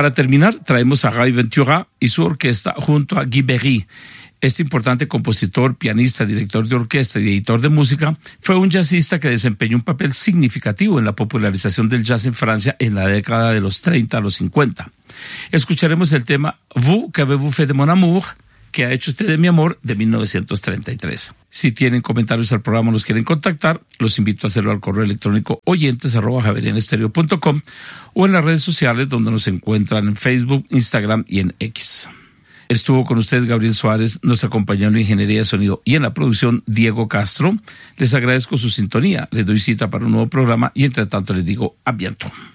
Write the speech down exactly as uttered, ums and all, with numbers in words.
Para terminar, traemos a Guy Ventura y su orquesta junto a Guy Berry. Este importante compositor, pianista, director de orquesta y editor de música fue un jazzista que desempeñó un papel significativo en la popularización del jazz en Francia en la década de los treinta a los cincuenta. Escucharemos el tema Vous qu'avez-vous fait de mon amour, ¿qué ha hecho usted de mi amor?, de mil novecientos treinta y tres. Si tienen comentarios al programa o los quieren contactar, los invito a hacerlo al correo electrónico oyentes arroba javerianestereo punto com o en las redes sociales donde nos encuentran en Facebook, Instagram y en X. Estuvo con usted Gabriel Suárez, nos acompañó en la ingeniería de sonido y en la producción Diego Castro. Les agradezco su sintonía, les doy cita para un nuevo programa y entre tanto les digo a bientôt.